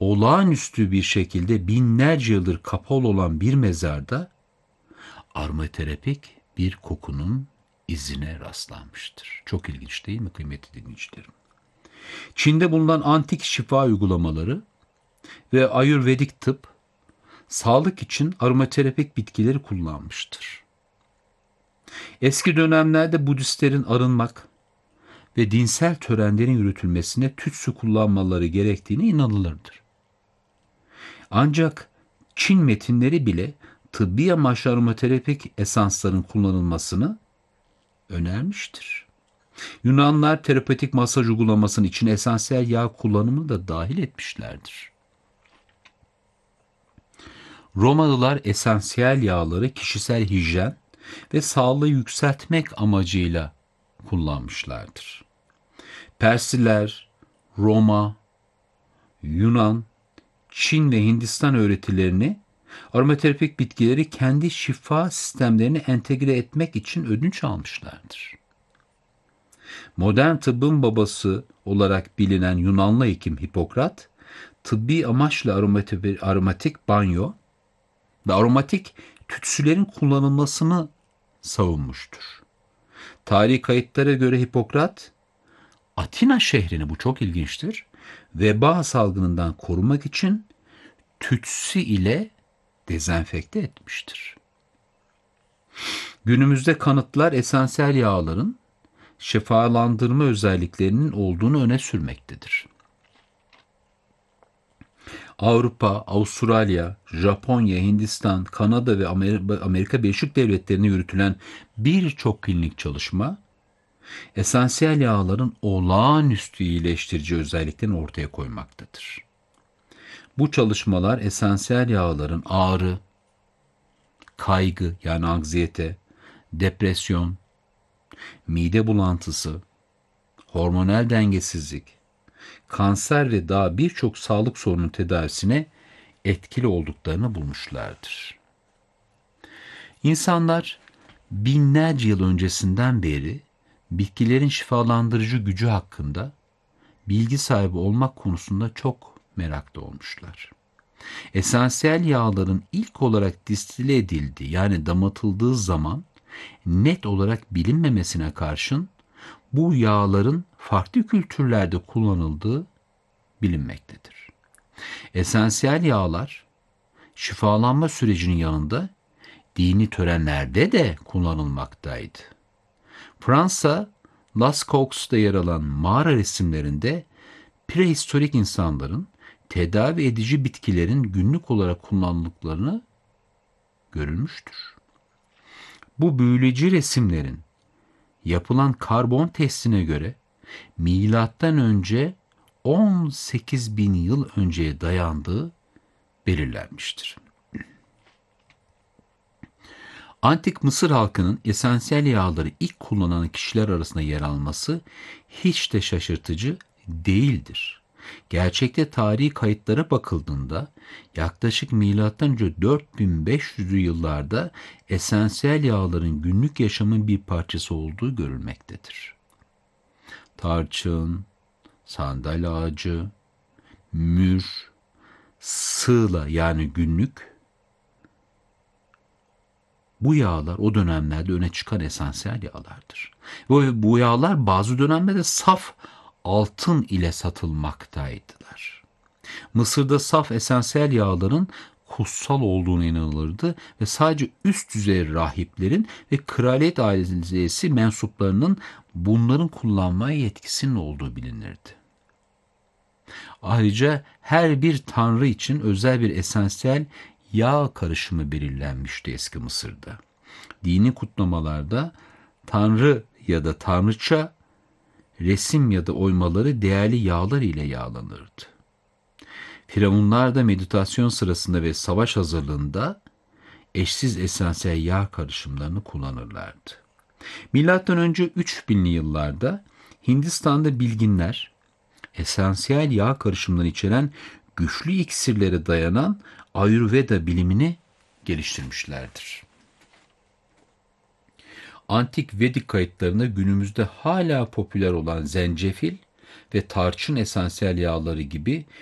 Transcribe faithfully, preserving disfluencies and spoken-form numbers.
olağanüstü bir şekilde binlerce yıldır kapalı olan bir mezarda aromaterapik bir kokunun izine rastlanmıştır. Çok ilginç değil mi kıymetli dinleyicilerim? Çin'de bulunan antik şifa uygulamaları ve Ayurvedik tıp sağlık için aromaterapik bitkileri kullanmıştır. Eski dönemlerde Budistlerin arınmak ve dinsel törenlerin yürütülmesine tütsü kullanmaları gerektiğine inanılırdır. Ancak Çin metinleri bile tıbbi amaçlı aromaterapik esansların kullanılmasını önermiştir. Yunanlar terapetik masaj uygulamasının için esansiyel yağ kullanımını da dahil etmişlerdir. Romalılar esansiyel yağları kişisel hijyen ve sağlığı yükseltmek amacıyla kullanmışlardır. Persliler, Roma, Yunan, Çin ve Hindistan öğretilerini aromaterapik bitkileri kendi şifa sistemlerine entegre etmek için ödünç almışlardır. Modern tıbbın babası olarak bilinen Yunanlı hekim Hipokrat, tıbbi amaçla aromatik, aromatik banyo ve aromatik tütsülerin kullanılmasını savunmuştur. Tarihi kayıtlara göre Hipokrat, Atina şehrini, bu çok ilginçtir, veba salgınından korumak için tütsü ile dezenfekte etmiştir. Günümüzde kanıtlar esansiyel yağların şifalandırma özelliklerinin olduğunu öne sürmektedir. Avrupa, Avustralya, Japonya, Hindistan, Kanada ve Amerika Birleşik Devletleri'ne yürütülen birçok klinik çalışma, esansiyel yağların olağanüstü iyileştirici özelliklerini ortaya koymaktadır. Bu çalışmalar esansiyel yağların ağrı, kaygı yani anksiyete, depresyon, mide bulantısı, hormonal dengesizlik, kanser ve daha birçok sağlık sorunun tedavisine etkili olduklarını bulmuşlardır. İnsanlar binlerce yıl öncesinden beri bitkilerin şifalandırıcı gücü hakkında bilgi sahibi olmak konusunda çok meraklı olmuşlar. Esansiyel yağların ilk olarak distile edildiği yani damatıldığı zaman net olarak bilinmemesine karşın bu yağların farklı kültürlerde kullanıldığı bilinmektedir. Esansiyel yağlar şifalanma sürecinin yanında dini törenlerde de kullanılmaktaydı. Fransa, Lascaux'ta yer alan mağara resimlerinde prehistorik insanların tedavi edici bitkilerin günlük olarak kullanıldıklarını görülmüştür. Bu büyüleyici resimlerin yapılan karbon testine göre milattan önce on sekiz bin yıl önceye dayandığı belirlenmiştir. Antik Mısır halkının esansiyel yağları ilk kullanan kişiler arasında yer alması hiç de şaşırtıcı değildir. Gerçekte tarihi kayıtlara bakıldığında yaklaşık milattan önce dört bin beş yüzlü yıllarda esansiyel yağların günlük yaşamın bir parçası olduğu görülmektedir. Tarçın, sandal ağacı, mür, sığla yani günlük, bu yağlar o dönemlerde öne çıkan esansiyel yağlardır. Ve bu yağlar bazı dönemlerde saf altın ile satılmaktaydılar. Mısır'da saf esansiyel yağların kutsal olduğuna inanılırdı ve sadece üst düzey rahiplerin ve kraliyet ailesi mensuplarının bunların kullanmaya yetkisinin olduğu bilinirdi. Ayrıca her bir tanrı için özel bir esansiyel yağ karışımı belirlenmişti eski Mısır'da. Dini kutlamalarda tanrı ya da tanrıça resim ya da oymaları değerli yağlar ile yağlanırdı. Firavunlar da meditasyon sırasında ve savaş hazırlığında eşsiz esansiyel yağ karışımlarını kullanırlardı. Milattan önce üç binli yıllarda Hindistan'da bilginler esansiyel yağ karışımlarını içeren güçlü iksirlere dayanan Ayurveda bilimini geliştirmişlerdir. Antik Vedik kayıtlarında günümüzde hala popüler olan zencefil ve tarçın esansiyel yağları gibi